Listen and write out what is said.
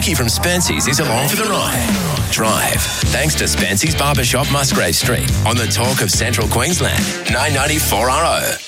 Ricky from Spency's is along for the ride. Drive, thanks to Spency's Barbershop, Musgrave Street, on the talk of Central Queensland, 994 RO.